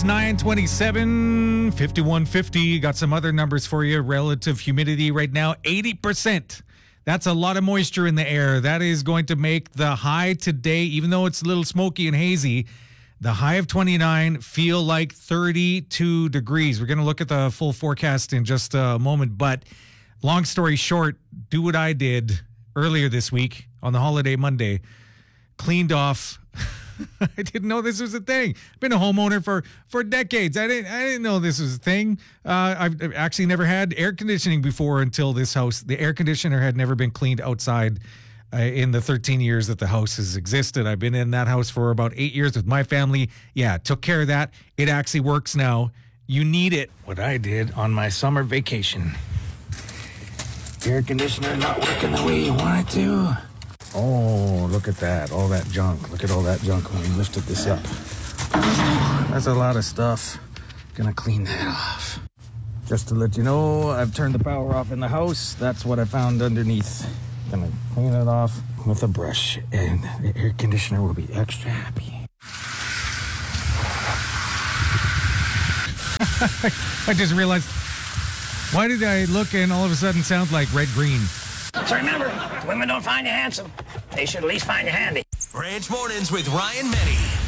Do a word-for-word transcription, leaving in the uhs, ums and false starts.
It's nine twenty-seven, fifty-one fifty. Got some other numbers for you. Relative humidity right now, eighty percent. That's a lot of moisture in the air. That is going to make the high today, even though it's a little smoky and hazy, the high of twenty-nine feel like thirty-two degrees. We're going to look at the full forecast in just a moment. But long story short, do what I did earlier this week on the holiday Monday. Cleaned off. I didn't know this was a thing. I've been a homeowner for, for decades. I didn't I didn't know this was a thing. Uh, I've I've actually never had air conditioning before until this house. The air conditioner had never been cleaned outside uh, in the thirteen years that the house has existed. I've been in that house for about eight years with my family. Yeah, took care of that. It actually works now. You need it. What I did on my summer vacation. Air conditioner not working the way you want it to. Oh, look at that. All that junk. Look at all that junk when we lifted this up. That's a lot of stuff. Gonna clean that off. Just to let you know, I've turned the power off in the house. That's what I found underneath. Gonna clean it off with a brush, and the air conditioner will be extra happy. I just realized, why did I look and all of a sudden sound like red green? So remember, if women don't find you handsome, they should at least find you handy. Ranch Mornings with Ryan Menny.